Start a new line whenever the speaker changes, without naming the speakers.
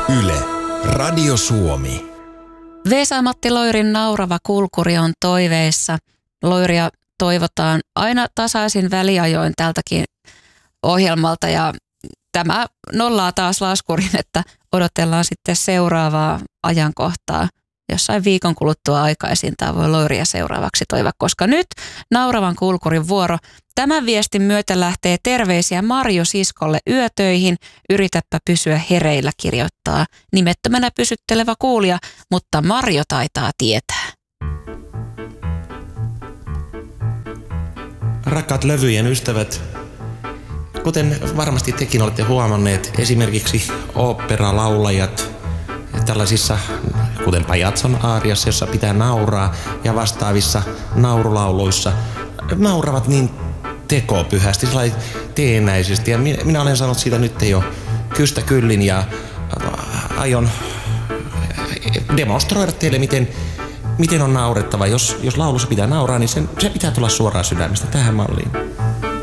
Yle, Radio Suomi.
Vesa-Matti Loirin naurava kulkuri on toiveissa. Loiria toivotaan aina tasaisin väliajoin tältäkin ohjelmalta ja tämä nollaa taas laskurin, että odotellaan sitten seuraavaa ajankohtaa. Jossain viikon kuluttua aikaisintaan voi Loiria seuraavaksi toivoa, koska nyt nauravan kulkurin vuoro. Tämän viestin myötä lähtee terveisiä Marjo siskolle yötöihin. Yritäpä pysyä hereillä, kirjoittaa nimettömänä pysyttelevä kuulija, mutta Marjo taitaa tietää.
Rakkaat levyjen ystävät, kuten varmasti tekin olette huomanneet, esimerkiksi oopperalaulajat tällaisissa, kuten Pajatson aariassa, jossa pitää nauraa, ja vastaavissa naurulauluissa nauravat niin tekopyhästi, sellainen teennäisesti. Ja minä olen sanonut siitä nyt jo kystä kyllin ja aion demonstroida teille, miten on naurettava. Jos laulussa pitää nauraa, niin se pitää tulla suoraan sydämestä tähän malliin.